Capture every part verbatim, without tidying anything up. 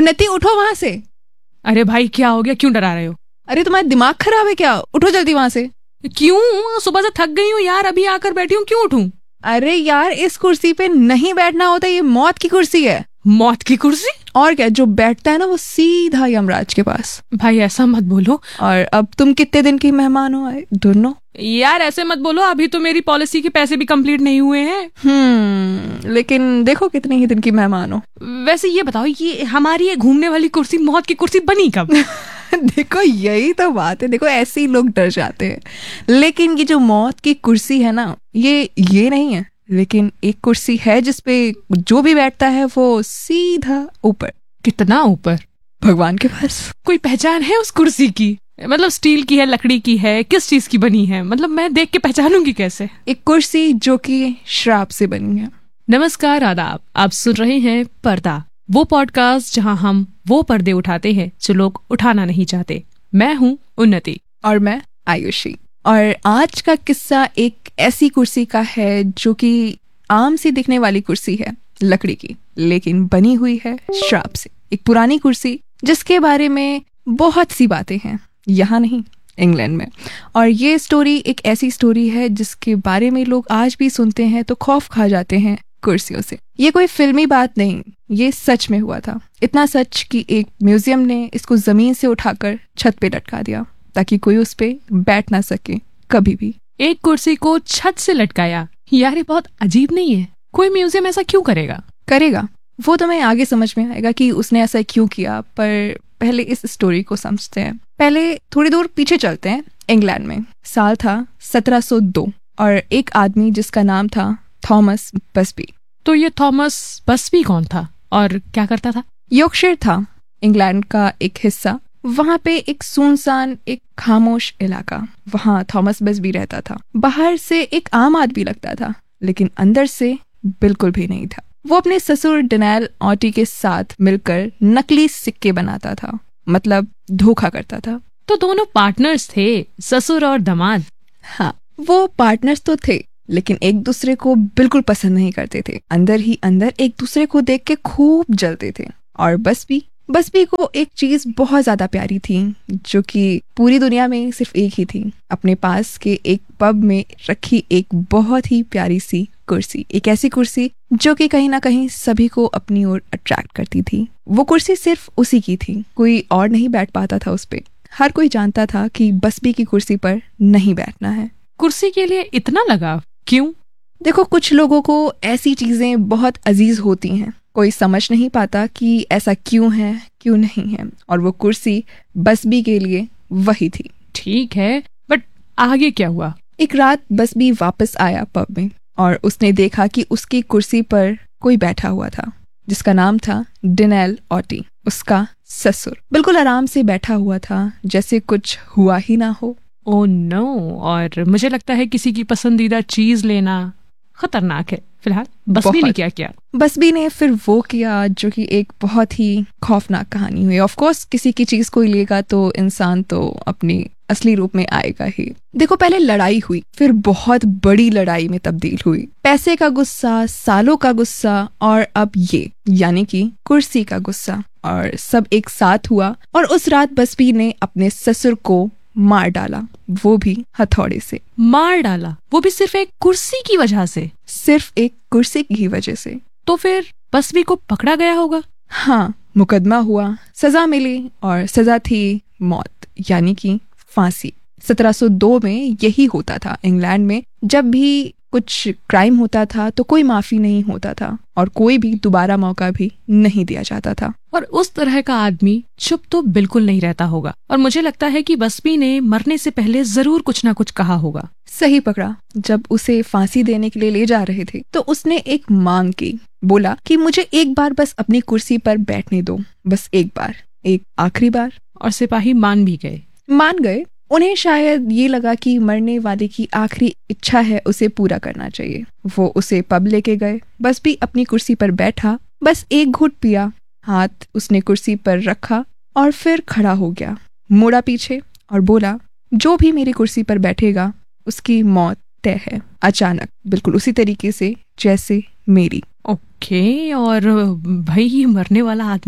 उन्नति उठो वहां से। अरे भाई क्या हो गया, क्यों डरा रहे हो? अरे तुम्हारा दिमाग खराब है क्या? उठो जल्दी वहां से। क्यों? सुबह से थक गई हूँ यार, अभी आकर बैठी हूँ, क्यों उठूं? अरे यार इस कुर्सी पे नहीं बैठना होता, ये मौत की कुर्सी है। मौत की कुर्सी? और क्या, जो बैठता है ना वो सीधा यमराज के पास। भाई ऐसा मत बोलो। और अब तुम कितने दिन की मेहमान हो? आए दोनों। यार ऐसे मत बोलो, अभी तो मेरी पॉलिसी के पैसे भी कंप्लीट नहीं हुए हैं। हम्म लेकिन देखो कितने ही दिन की मेहमान हो। वैसे ये बताओ, ये हमारी ये घूमने वाली कुर्सी मौत की कुर्सी बनी कब? देखो यही तो बात है, देखो ऐसे ही लोग डर जाते हैं। लेकिन ये जो मौत की कुर्सी है ना, ये ये नहीं है, लेकिन एक कुर्सी है जिसपे जो भी बैठता है वो सीधा ऊपर। कितना ऊपर? भगवान के पास। कोई पहचान है उस कुर्सी की? मतलब स्टील की है, लकड़ी की है, किस चीज की बनी है? मतलब मैं देख के पहचानूंगी कैसे? एक कुर्सी जो कि श्राप से बनी है। नमस्कार, आदाब। आप सुन रहे हैं पर्दा, वो पॉडकास्ट जहां हम वो पर्दे उठाते हैं जो लोग उठाना नहीं चाहते। मैं हूँ उन्नति और मैं आयुषी। और आज का किस्सा एक ऐसी कुर्सी का है जो कि आम सी दिखने वाली कुर्सी है, लकड़ी की, लेकिन बनी हुई है श्राप से। एक पुरानी कुर्सी जिसके बारे में बहुत सी बातें हैं, यहाँ नहीं इंग्लैंड में। और ये स्टोरी एक ऐसी स्टोरी है जिसके बारे में लोग आज भी सुनते हैं तो खौफ खा जाते हैं कुर्सियों से। ये कोई फिल्मी बात नहीं, ये सच में हुआ था। इतना सच कि एक म्यूजियम ने इसको जमीन से उठाकर छत पे लटका दिया ताकि कोई उस पे बैठ ना सके कभी भी। एक कुर्सी को छत से लटकाया? यार ये बहुत अजीब नहीं है? कोई म्यूजियम ऐसा क्यों करेगा? करेगा वो तो मैं आगे समझ में आएगा कि उसने ऐसा क्यों किया, पर पहले इस स्टोरी को समझते हैं। पहले थोड़ी दूर पीछे चलते हैं। इंग्लैंड में साल था सत्रह सौ दो और एक आदमी जिसका नाम था थॉमस बसबी। तो ये थॉमस बसबी कौन था और क्या करता था? यॉर्कशायर था इंग्लैंड का एक हिस्सा। वहाँ पे एक सुनसान, एक खामोश इलाका, वहाँ थॉमस बसबी रहता था। बाहर से एक आम आदमी लगता था, लेकिन अंदर से बिल्कुल भी नहीं था। वो अपने ससुर डेनियल ऑटी के साथ मिलकर नकली सिक्के बनाता था, मतलब धोखा करता था। तो दोनों पार्टनर्स थे, ससुर और दामाद? हाँ, वो पार्टनर्स तो थे, लेकिन एक दूसरे को बिल्कुल पसंद नहीं करते थे। अंदर ही अंदर एक दूसरे को देख के खूब जलते थे। और बसबी बसबी को एक चीज बहुत ज्यादा प्यारी थी, जो कि पूरी दुनिया में सिर्फ एक ही थी। अपने पास के एक पब में रखी एक बहुत ही प्यारी सी कुर्सी, एक ऐसी कुर्सी जो कि कहीं ना कहीं सभी को अपनी ओर अट्रैक्ट करती थी। वो कुर्सी सिर्फ उसी की थी, कोई और नहीं बैठ पाता था उस पे। हर कोई जानता था कि बसबी की कुर्सी पर नहीं बैठना है। कुर्सी के लिए इतना लगाव क्यों? देखो, कुछ लोगों को ऐसी चीजें बहुत अजीज होती हैं, कोई समझ नहीं पाता कि ऐसा क्यों है क्यों नहीं है, और वो कुर्सी बसबी के लिए वही थी। ठीक है, बट आगे क्या हुआ? एक रात बसबी वापस आया पब में और उसने देखा कि उसकी कुर्सी पर कोई बैठा हुआ था जिसका नाम था डेनियल ऑटी, उसका ससुर। बिल्कुल आराम से बैठा हुआ था, जैसे कुछ हुआ ही ना हो। ओ नो, और मुझे लगता है किसी की पसंदीदा चीज लेना खतरनाक है। फिलहाल बसबी ने क्या किया? बसबी ने फिर वो किया जो कि एक बहुत ही खौफनाक कहानी हुई। ऑफ कोर्स किसी की चीज कोई लेगा तो इंसान तो अपनी असली रूप में आएगा ही। देखो, पहले लड़ाई हुई, फिर बहुत बड़ी लड़ाई में तब्दील हुई। पैसे का गुस्सा, सालों का गुस्सा, और अब ये यानी कि कुर्सी का गुस्सा, और सब एक साथ हुआ। और उस रात बसबी ने अपने ससुर को मार डाला, वो भी हथौड़े से। मार डाला? वो भी सिर्फ एक कुर्सी की वजह से? सिर्फ एक कुर्सी की वजह से। तो फिर बसबी को पकड़ा गया होगा? हाँ, मुकदमा हुआ, सजा मिली, और सजा थी मौत, यानी कि फांसी। सत्रह सौ दो में यही होता था इंग्लैंड में। जब भी कुछ क्राइम होता था तो कोई माफी नहीं होता था और कोई भी दोबारा मौका भी नहीं दिया जाता था। और उस तरह का आदमी चुप तो बिल्कुल नहीं रहता होगा, और मुझे लगता है कि बसबी ने मरने से पहले जरूर कुछ ना कुछ कहा होगा। सही पकड़ा। जब उसे फांसी देने के लिए ले जा रहे थे तो उसने एक मांग की। बोला कि मुझे एक बार बस अपनी कुर्सी पर बैठने दो, बस एक बार, एक आखिरी बार। और सिपाही मान भी गए? मान गए। उन्हें शायद ये लगा कि मरने वाले की आखिरी इच्छा है, उसे पूरा करना चाहिए। वो उसे पब लेके गए। बसबी अपनी कुर्सी पर बैठा, बस एक घूंट पिया, हाथ उसने कुर्सी पर रखा और फिर खड़ा हो गया, मुड़ा पीछे और बोला, जो भी मेरी कुर्सी पर बैठेगा उसकी मौत तय है। अचानक, बिल्कुल उसी तरीके से जैसे मेरी। ओके, और भाई ये मरने वाला आदमी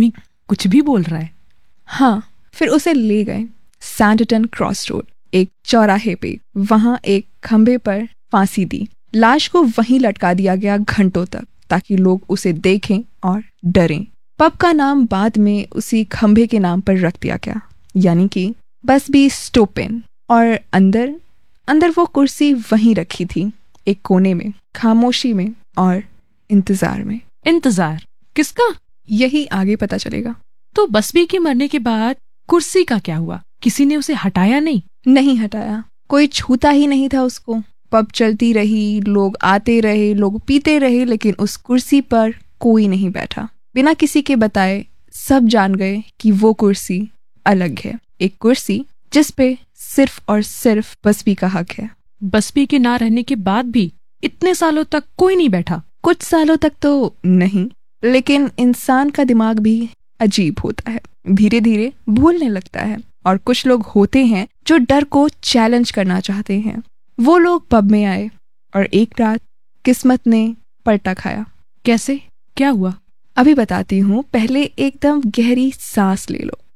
कुछ भी बोल रहा है। हाँ, फिर उसे ले गए सैंडटन क्रॉस रोड, एक चौराहे पे। वहां एक खंबे पर फांसी दी। लाश को वहीं लटका दिया गया घंटों तक, ताकि लोग उसे देखें और डरें। पब का नाम बाद में उसी खंबे के नाम पर रख दिया गया, यानी कि बसबी स्टॉप इन। और अंदर अंदर वो कुर्सी वहीं रखी थी, एक कोने में, खामोशी में और इंतजार में। इंतजार किसका? यही आगे पता चलेगा। तो बसबी के मरने के बाद कुर्सी का क्या हुआ? किसी ने उसे हटाया नहीं? नहीं हटाया, कोई छूता ही नहीं था उसको। पब चलती रही, लोग आते रहे, लोग पीते रहे, लेकिन उस कुर्सी पर कोई नहीं बैठा। बिना किसी के बताए सब जान गए कि वो कुर्सी अलग है, एक कुर्सी जिस पे सिर्फ और सिर्फ बसबी का हक है। बसबी के ना रहने के बाद भी इतने सालों तक कोई नहीं बैठा? कुछ सालों तक तो नहीं, लेकिन इंसान का दिमाग भी अजीब होता है, धीरे धीरे भूलने लगता है। और कुछ लोग होते हैं जो डर को चैलेंज करना चाहते हैं। वो लोग पब में आए और एक रात किस्मत ने पलटा खाया। कैसे? क्या हुआ? अभी बताती हूँ, पहले एकदम गहरी सांस ले लो।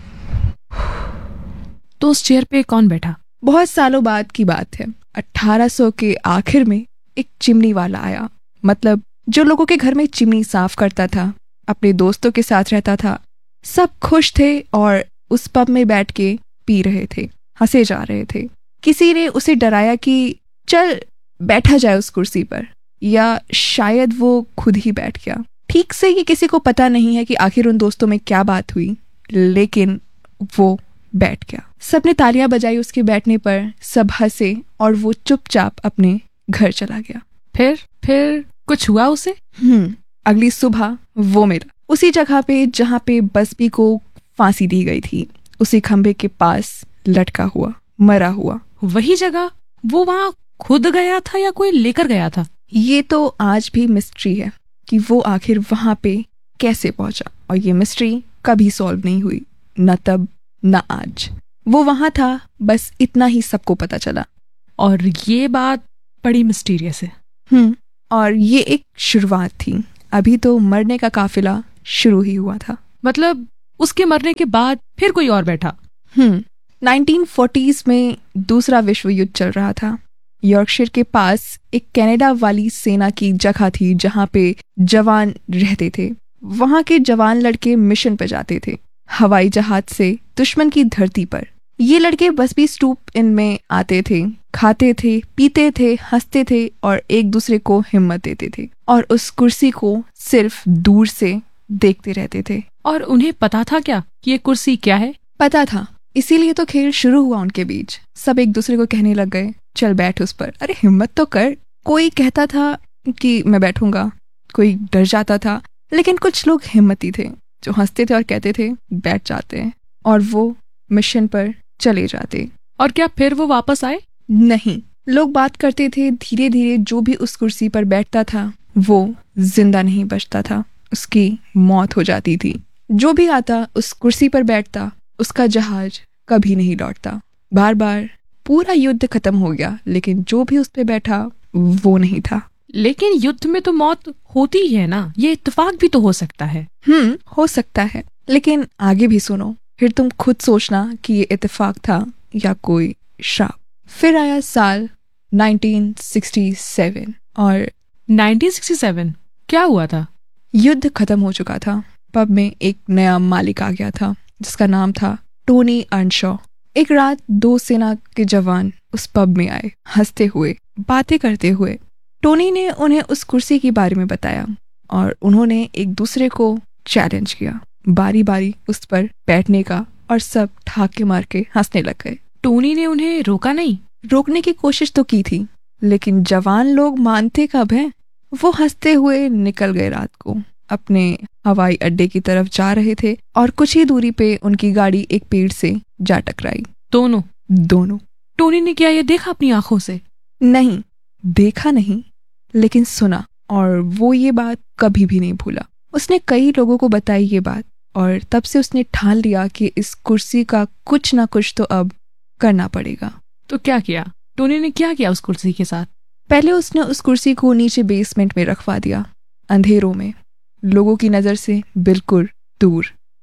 तो उस चेयर पे कौन बैठा? बहुत सालों बाद की बात है। अठारह सौ के आखिर में एक चिमनी वाला आया, मतलब जो लोगों के घर में चिमनी साफ करता था, अपने दोस्तों के साथ रहता था। सब खुश थे और उस पब में बैठ के पी रहे थे, हंसे जा रहे थे। किसी ने उसे डराया कि चल बैठा जाए उस कुर्सी पर, या शायद वो खुद ही बैठ गया। ठीक से ये किसी को पता नहीं है कि आखिर उन दोस्तों में क्या बात हुई, लेकिन वो बैठ गया। सबने तालियां बजाई उसके बैठने पर, सब हंसे और वो चुपचाप अपने घर चला गया। फिर फिर कुछ हुआ उसे? हम्म अगली सुबह वो मिला उसी जगह पे जहाँ पे बसबी को फांसी दी गई थी, उसी खंबे के पास लटका हुआ, मरा हुआ। वही जगह? वो वहां खुद गया था या कोई लेकर गया था? ये तो आज भी मिस्ट्री है कि वो आखिर वहां पे कैसे पहुंचा, और ये मिस्ट्री कभी सॉल्व नहीं हुई, न तब न आज। वो वहां था, बस इतना ही सबको पता चला। और ये बात बड़ी मिस्टीरियस है। हम्म और ये एक शुरुआत थी, अभी तो मरने का काफिला शुरू ही हुआ था। मतलब उसके मरने के बाद फिर कोई और बैठा? हम्म नाइनटीन फोर्टीज़ में दूसरा विश्व युद्ध चल रहा था। यॉर्कशायर के पास एक कनाडा वाली सेना की जगह थी जहाँ पे जवान रहते थे। वहाँ के जवान लड़के मिशन पे जाते थे, हवाई जहाज से दुश्मन की धरती पर। ये लड़के बसबी स्टॉप इन में आते थे, खाते थे, पीते थे, हंसते थे और एक दूसरे को हिम्मत देते थे, और उस कुर्सी को सिर्फ दूर से देखते रहते थे। और उन्हें पता था क्या कि ये कुर्सी क्या है? पता था, इसीलिए तो खेल शुरू हुआ उनके बीच। सब एक दूसरे को कहने लग गए, चल बैठ उस पर, अरे हिम्मत तो कर। कोई कहता था कि मैं बैठूंगा, कोई डर जाता था, लेकिन कुछ लोग हिम्मती थे जो हंसते थे और कहते थे बैठ जाते हैं, और वो मिशन पर चले जाते। और क्या फिर वो वापस आए? नहीं, लोग बात करते थे, धीरे धीरे जो भी उस कुर्सी पर बैठता था वो जिंदा नहीं बचता था, उसकी मौत हो जाती थी। जो भी आता उस कुर्सी पर बैठता, उसका जहाज कभी नहीं लौटता। बार बार पूरा युद्ध खत्म हो गया, लेकिन जो भी उस पे बैठा वो नहीं था। लेकिन युद्ध में तो मौत होती ही है ना, ये इत्तेफाक भी तो हो सकता है। हम्म हो सकता है, लेकिन आगे भी सुनो, फिर तुम खुद सोचना कि ये इत्तेफाक था या कोई श्राप। फिर आया साल नाइनटीन सिक्सटी सेवन, और नाइनटीन सिक्सटी सेवन क्या हुआ था? युद्ध खत्म हो चुका था। पब में एक नया मालिक आ गया था जिसका नाम था टोनी अर्नशॉ। एक रात दो सेना के जवान उस पब में आए, हंसते हुए, बातें करते हुए। टोनी ने उन्हें उस कुर्सी के बारे में बताया और उन्होंने एक दूसरे को चैलेंज किया, बारी बारी उस पर बैठने का, और सब ठाके मार के हंसने लग गए। टोनी ने उन्हें रोका नहीं? रोकने की कोशिश तो की थी, लेकिन जवान लोग मानते कब हैं। वो हंसते हुए निकल गए। रात को अपने हवाई अड्डे की तरफ जा रहे थे और कुछ ही दूरी पे उनकी गाड़ी एक पेड़ से जा टकराई। दोनों दोनों टोनी ने क्या ये देखा अपनी आंखों से? नहीं, देखा नहीं, लेकिन सुना, और वो ये बात कभी भी नहीं भूला। उसने कई लोगों को बताई ये बात, और तब से उसने ठान लिया कि इस कुर्सी का कुछ ना कुछ तो अब करना पड़ेगा। तो क्या किया टोनी ने? क्या किया उस कुर्सी के साथ? पहले उसने उस कुर्सी को नीचे बेसमेंट में रखवा दिया, अंधेरों में, लोगों की नजर से बिल्कुल दूर।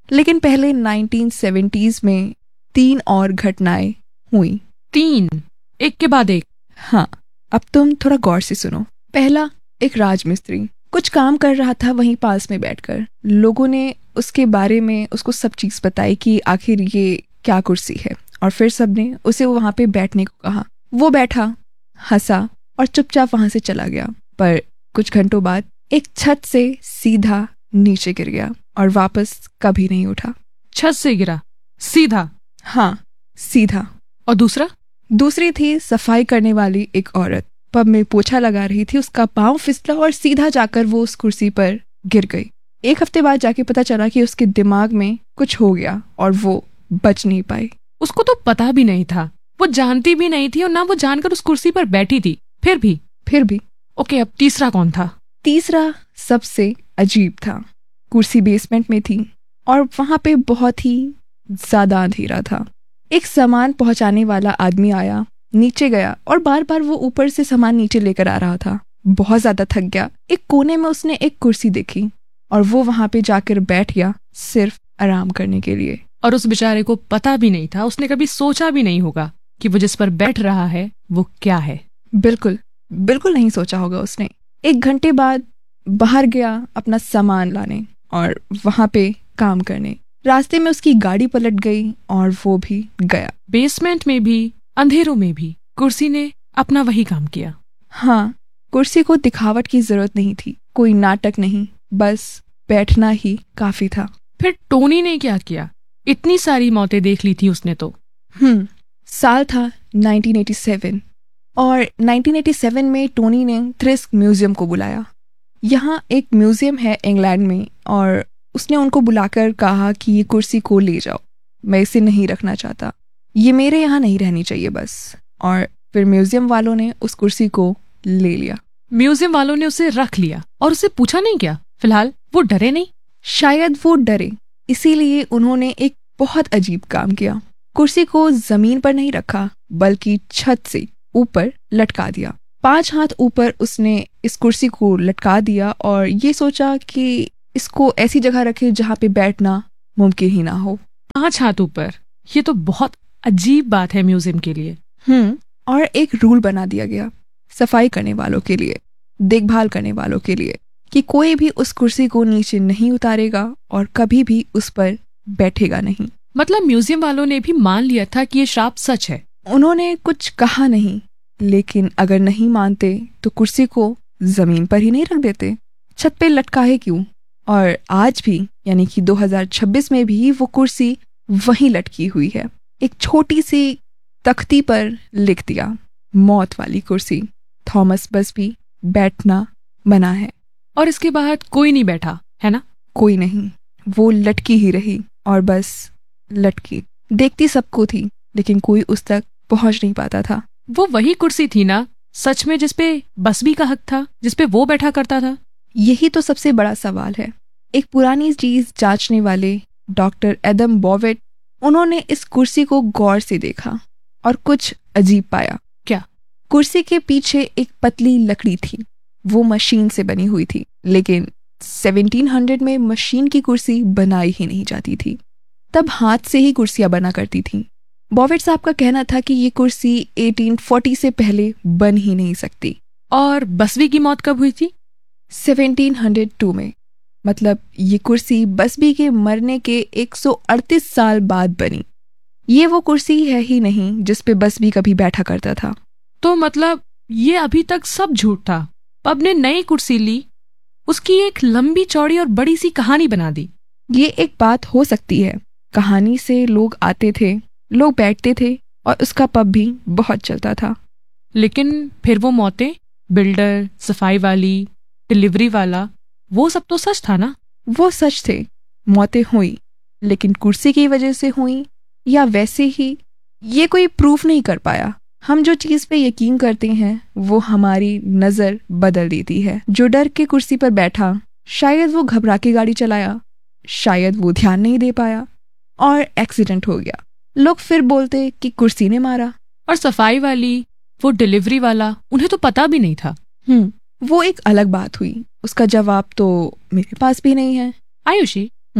लेकिन पहले नाइनटीन सेवेंटीज़ में तीन और घटनाएं हुई। तीन, एक के बाद एक। हाँ, अब तुम थोड़ा गौर से सुनो। पहला, एक राजमिस्त्री कुछ काम कर रहा था वहीं पास में बैठकर। लोगों ने उसके बारे में उसको सब चीज बताई कि आखिर ये क्या कुर्सी है, और फिर सबने उसे वहां पे बैठने को कहा। वो बैठा, हंसा और चुपचाप वहां से चला गया। पर कुछ घंटों बाद एक छत से सीधा नीचे गिर गया और वापस कभी नहीं उठा। छत से गिरा सीधा? हाँ, सीधा। और दूसरा? दूसरी थी सफाई करने वाली एक औरत। पब में पोछा लगा रही थी, उसका पांव फिसला और सीधा जाकर वो उस कुर्सी पर गिर गई। एक हफ्ते बाद जाके पता चला कि उसके दिमाग में कुछ हो गया और वो बच नहीं पाई। उसको तो पता भी नहीं था, वो जानती भी नहीं थी और ना वो जानकर उस कुर्सी पर बैठी थी। फिर भी फिर भी ओके, अब तीसरा कौन था? तीसरा सबसे अजीब था। कुर्सी बेसमेंट में थी और वहां पे बहुत ही ज्यादा अंधेरा था। एक सामान पहुंचाने वाला आदमी आया, नीचे गया और बार बार वो ऊपर से सामान नीचे लेकर आ रहा था। बहुत ज्यादा थक गया। एक कोने में उसने एक कुर्सी देखी और वो वहां पे जाकर बैठ गया, सिर्फ आराम करने के लिए। और उस बेचारे को पता भी नहीं था, उसने कभी सोचा भी नहीं होगा कि वो जिस पर बैठ रहा है वो क्या है। बिल्कुल बिल्कुल नहीं सोचा होगा उसने। एक घंटे बाद बाहर गया अपना सामान लाने और वहां पे काम करने। रास्ते में उसकी गाड़ी पलट गई और वो भी गया। बेसमेंट में भी, अंधेरों में भी कुर्सी ने अपना वही काम किया। हाँ, कुर्सी को दिखावट की जरूरत नहीं थी, कोई नाटक नहीं, बस बैठना ही काफी था। फिर टोनी ने क्या किया? इतनी सारी मौतें देख ली थी उसने तो। हम्म साल था नाइनटीन एटी सेवन और नाइनटीन एटी सेवन में टोनी ने थ्रिस्क म्यूजियम को बुलाया। यहाँ एक म्यूजियम है इंग्लैंड में और उसने उनको बुलाकर कहा कि ये कुर्सी को ले जाओ, मैं इसे नहीं रखना चाहता, ये मेरे यहाँ नहीं रहनी चाहिए बस। और फिर म्यूजियम वालों ने उस कुर्सी को ले लिया। म्यूजियम वालों ने उसे रख लिया और उसे पूछा नहीं क्या? फिलहाल वो डरे नहीं? शायद वो डरे, इसीलिए उन्होंने एक बहुत अजीब काम किया। कुर्सी को जमीन पर नहीं रखा बल्कि छत से ऊपर लटका दिया। पांच हाथ ऊपर उसने इस कुर्सी को लटका दिया और ये सोचा कि इसको ऐसी जगह रखे जहाँ पे बैठना मुमकिन ही ना हो। पांच हाथ ऊपर, ये तो बहुत अजीब बात है म्यूजियम के लिए। हम्म और एक रूल बना दिया गया सफाई करने वालों के लिए, देखभाल करने वालों के लिए, कि कोई भी उस कुर्सी को नीचे नहीं उतारेगा और कभी भी उस पर बैठेगा नहीं। मतलब म्यूजियम वालों ने भी मान लिया था कि ये श्राप सच है। उन्होंने कुछ कहा नहीं, लेकिन अगर नहीं मानते तो कुर्सी को जमीन पर ही नहीं रख देते, छत पे लटकाए क्यों? और आज भी यानी कि दो हज़ार छब्बीस में भी वो कुर्सी वहीं लटकी हुई है। एक छोटी सी तख्ती पर लिख दिया, मौत वाली कुर्सी, थॉमस बसबी, बैठना मना है। और इसके बाद कोई नहीं बैठा है ना? कोई नहीं, वो लटकी ही रही और बस लटकी। देखती सबको थी लेकिन कोई उस तक पहुंच नहीं पाता था। वो वही कुर्सी थी ना सच में जिसपे बसबी का हक था, जिसपे वो बैठा करता था? यही तो सबसे बड़ा सवाल है। एक पुरानी चीज जांचने वाले डॉक्टर एडम बॉवेट, उन्होंने इस कुर्सी को गौर से देखा और कुछ अजीब पाया। क्या? कुर्सी के पीछे एक पतली लकड़ी थी, वो मशीन से बनी हुई थी, लेकिन सत्रह सौ में मशीन की कुर्सी बनाई ही नहीं जाती थी। तब हाथ से ही कुर्सियां बना करती थी। बॉवेट साहब का कहना था कि ये कुर्सी अठारह सौ चालीस से पहले बन ही नहीं सकती। और बसबी की मौत कब हुई थी? सत्रह सौ दो में। मतलब ये कुर्सी बसबी के मरने के एक सौ अड़तीस साल बाद बनी। ये वो कुर्सी है ही नहीं जिस पे बसबी कभी बैठा करता था। तो मतलब ये अभी तक सब झूठ था। पब ने नई कुर्सी ली, उसकी एक लंबी चौड़ी और बड़ी सी कहानी बना दी। ये एक बात हो सकती है, कहानी से लोग आते थे, लोग बैठते थे और उसका पब भी बहुत चलता था। लेकिन फिर वो मौतें, बिल्डर, सफाई वाली, डिलीवरी वाला, वो सब तो सच था ना? वो सच थे, मौतें हुई, लेकिन कुर्सी की वजह से हुई या वैसे ही, ये कोई प्रूफ नहीं कर पाया। हम जो चीज पे यकीन करते हैं वो हमारी नजर बदल देती है। जो डर के कुर्सी पर बैठा, शायद वो घबरा के गाड़ी चलाया, शायद वो ध्यान नहीं दे पाया और एक्सीडेंट हो गया। लोग फिर बोलते कि कुर्सी ने मारा। और सफाई वाली, वो डिलीवरी वाला, उन्हें तो पता भी नहीं था। हम्म वो एक अलग बात हुई, उसका जवाब तो मेरे पास भी नहीं है। आयुषी, हम्म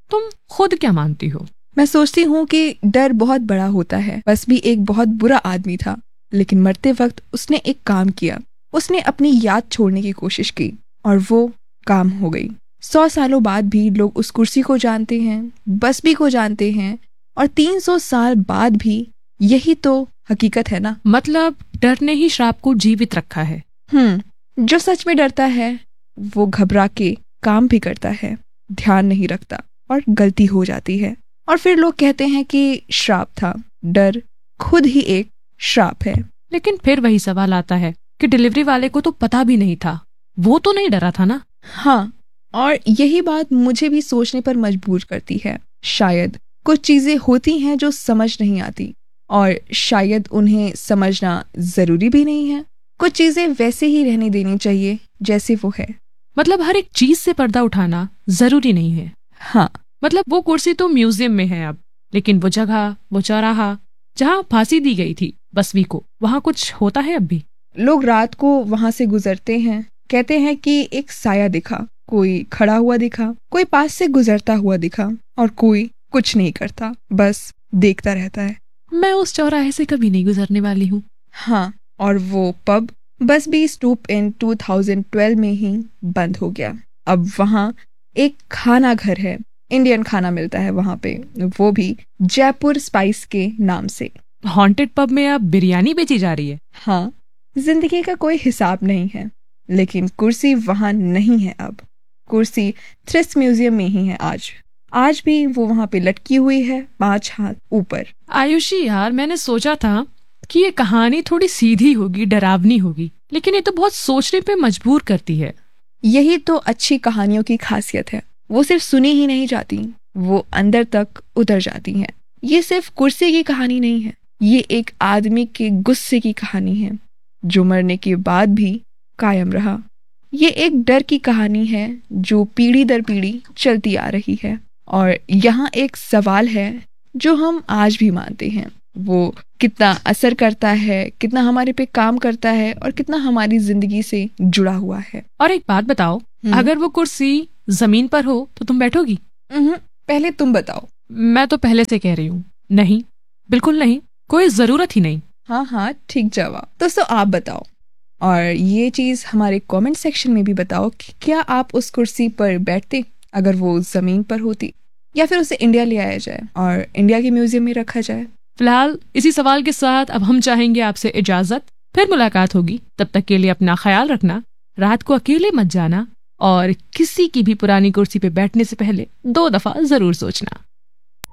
तुम खुद क्या मानती हो? मैं सोचती हूँ कि डर बहुत बड़ा होता है। बस भी एक बहुत बुरा आदमी था, लेकिन मरते वक्त उसने एक काम किया। उसने अपनी याद छोड़ने की कोशिश की और वो काम हो गई। सौ सालों बाद भी लोग उस कुर्सी को जानते हैं, बसबी को जानते हैं, और तीन सौ साल बाद भी यही तो हकीकत है ना। मतलब डर ने ही श्राप को जीवित रखा है। हम्म जो सच में डरता है वो घबरा के काम भी करता है, ध्यान नहीं रखता और गलती हो जाती है, और फिर लोग कहते हैं कि श्राप था। डर खुद ही एक श्राप है। लेकिन फिर वही सवाल आता है कि डिलीवरी वाले को तो पता भी नहीं था, वो तो नहीं डरा था ना। हाँ, और यही बात मुझे भी सोचने पर मजबूर करती है। शायद कुछ चीजें होती हैं जो समझ नहीं आती, और शायद उन्हें समझना जरूरी भी नहीं है। कुछ चीजें वैसे ही रहने देनी चाहिए जैसे वो है। मतलब हर एक चीज से पर्दा उठाना जरूरी नहीं है। हाँ, मतलब वो कुर्सी तो म्यूजियम में है अब, लेकिन वो जगह, वो चौराहा जहाँ फांसी दी गई थी बसवी को, वहाँ कुछ होता है अब भी। लोग रात को वहां से गुजरते हैं, कहते हैं कि एक साया दिखा, कोई खड़ा हुआ दिखा, कोई पास से गुजरता हुआ दिखा, और कोई कुछ नहीं करता, बस देखता रहता है। मैं उस चौराहे से कभी नहीं गुजरने वाली हूँ। हाँ, और वो पब बसबी स्टूप इन दो हज़ार बारह में ही बंद हो गया। अब वहाँ एक खाना घर है, इंडियन खाना मिलता है वहाँ पे, वो भी जयपुर स्पाइस के नाम से। हॉन्टेड पब में अब बिरयानी बेची जा रही है। हाँ, जिंदगी का कोई हिसाब नहीं है, लेकिन कुर्सी वहाँ नहीं है अब। कुर्सी थ्रिस्ट म्यूजियम में ही है आज। आज भी वो वहाँ पे लटकी हुई है, पांच हाथ ऊपर। आयुषी यार, मैंने सोचा था कि ये कहानी थोड़ी सीधी होगी, डरावनी होगी, लेकिन ये तो बहुत सोचने पे मजबूर करती है। यही तो अच्छी कहानियों की खासियत है, वो सिर्फ सुनी ही नहीं जाती, वो अंदर तक उतर जाती हैं। ये सिर्फ कुर्सी की कहानी नहीं है, ये एक आदमी के गुस्से की कहानी है जो मरने के बाद भी कायम रहा। ये एक डर की कहानी है जो पीढ़ी दर पीढ़ी चलती आ रही है। और यहाँ एक सवाल है जो हम आज भी मानते हैं, वो कितना असर करता है, कितना हमारे पे काम करता है, और कितना हमारी जिंदगी से जुड़ा हुआ है। और एक बात बताओ, अगर वो कुर्सी जमीन पर हो तो तुम बैठोगी? पहले तुम बताओ। मैं तो पहले से कह रही हूँ, नहीं, बिल्कुल नहीं, कोई जरूरत ही नहीं। हाँ हाँ, ठीक जवाब। दोस्तों आप बताओ, और ये चीज हमारे कमेंट सेक्शन में भी बताओ कि क्या आप उस कुर्सी पर बैठते अगर वो जमीन पर होती, या फिर उसे इंडिया ले आया जाए और इंडिया के म्यूजियम में रखा जाए। फिलहाल इसी सवाल के साथ अब हम चाहेंगे आपसे इजाजत। फिर मुलाकात होगी, तब तक के लिए अपना ख्याल रखना, रात को अकेले मत जाना, और किसी की भी पुरानी कुर्सी पे बैठने से पहले दो दफा जरूर सोचना।